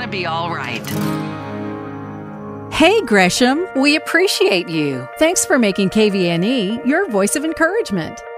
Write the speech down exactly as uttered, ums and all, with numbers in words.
to be all right. Hey, Gresham. We appreciate you. Thanks for making K V N E your voice of encouragement.